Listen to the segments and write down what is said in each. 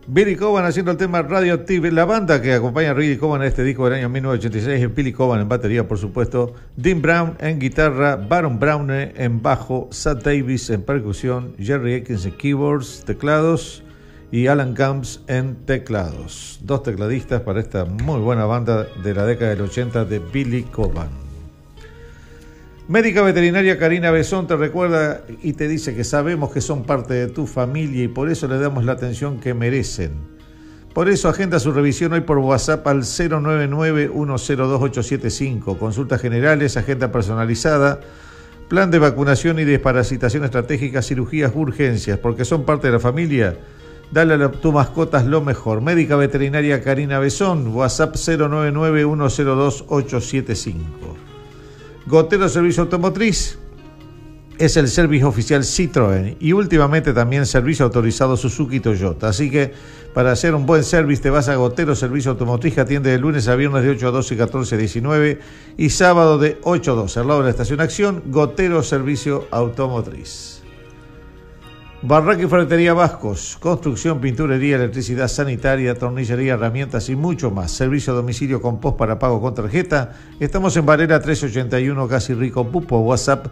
Billy Coban haciendo el tema Radioactive. La banda que acompaña a Billy Coban en este disco del año 1986 es Billy Coban en batería, por supuesto, Dean Brown en guitarra, Baron Browne en bajo, Sad Davis en percusión, Jerry Atkins en keyboards, teclados y Alan Camps en teclados. Dos tecladistas para esta muy buena banda de la década del 80 de Billy Coban. Médica veterinaria Karina Besón te recuerda y te dice que sabemos que son parte de tu familia y por eso les damos la atención que merecen. Por eso agenda su revisión hoy por WhatsApp al 099-102-875. Consultas generales, agenda personalizada, plan de vacunación y desparasitación estratégica, cirugías, urgencias, porque son parte de la familia. Dale a tus mascotas lo mejor. Médica veterinaria Karina Besón, WhatsApp 099-102-875. Gotero Servicio Automotriz es el servicio oficial Citroën y últimamente también servicio autorizado Suzuki y Toyota. Así que para hacer un buen servicio te vas a Gotero Servicio Automotriz, que atiende de lunes a viernes de 8 a 12 y 14 a 19 y sábado de 8 a 12. Al lado de la estación Acción, Gotero Servicio Automotriz. Barraca y Ferretería Vascos, construcción, pinturería, electricidad, sanitaria, tornillería, herramientas y mucho más. Servicio a domicilio con post para pago con tarjeta. Estamos en Varela 381, Casi Rico Pupo. WhatsApp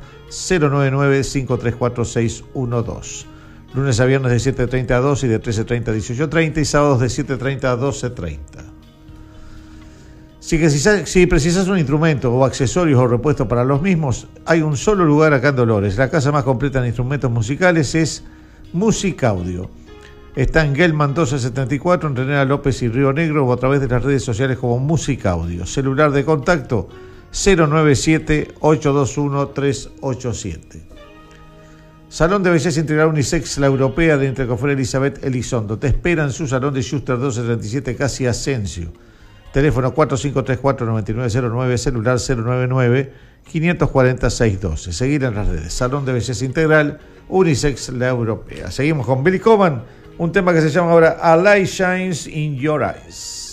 099-534-612. Lunes a viernes de 7:30 a 12 y de 13:30 a 18:30 y sábados de 7:30 a 12:30. Si precisas un instrumento o accesorios o repuestos para los mismos, hay un solo lugar acá en Dolores. La casa más completa en instrumentos musicales es Music Audio. Está en Gelman 1274, en Renera López y Río Negro, o a través de las redes sociales como Music Audio. Celular de contacto 097-821-387. Salón de Belleza Integral Unisex, la europea de Intercofer Elizabeth Elizondo. Te espera en su salón de Schuster 1237, casi Asensio. Teléfono 4534-9909, celular 099-540-612. Seguir en las redes. Salón de Belleza Integral Unisex, la europea. Seguimos con Billy Coban, un tema que se llama ahora A Light Shines in Your Eyes.